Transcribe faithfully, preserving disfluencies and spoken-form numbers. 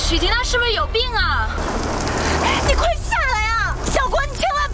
许婷她是不是有病啊？